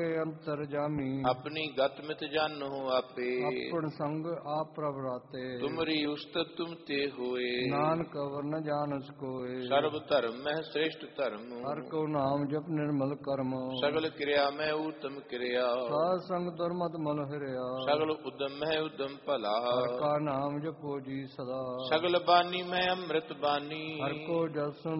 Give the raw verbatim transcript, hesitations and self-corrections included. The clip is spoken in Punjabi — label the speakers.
Speaker 1: ਅੰਤਰ ਜਾਮੀ
Speaker 2: ਆਪਣੀ ਗਤ ਮਿਤ ਜਾਨੋ ਆਪੇ
Speaker 1: ਆਪਨ ਸੰਗ ਆਪ ਪ੍ਰਭ ਰਾਤੇ
Speaker 2: ਤੁਮਰੀ ਉਸਤਤ ਤੁਮ ਤੇ ਹੋਏ
Speaker 1: ਨਾਨਕ ਵਰਨ ਜਾਣਸ ਕੋਏ
Speaker 2: ਸਰਬ ਧਰਮ ਮਹਿ ਸ੍ਰੇਸ਼ਟ ਧਰਮ
Speaker 1: ਹਰ ਕੋ ਨਾਮ ਜਪ ਨਿਰਮਲ ਕਰਮ
Speaker 2: ਸਗਲ ਕਿਰਿਆ ਮੈਂ ਊਤਮ ਕਿਰਿਆ
Speaker 1: ਸਾਧ ਸੰਗ ਦੁਰਮਤ ਮਲ ਹਰਿਆ
Speaker 2: ਸਗਲ ਉਦਮ ਮਹਿ ਉਦਮ ਭਲਾ
Speaker 1: ਹਰ ਕਾ ਨਾਮ ਜਪੋ ਜੀ ਸਦਾ
Speaker 2: ਸਗਲ ਬਾਣੀ ਮੈਂ ਅੰਮ੍ਰਿਤ ਬਾਣੀ
Speaker 1: ਹਰ ਕੋ ਜਸ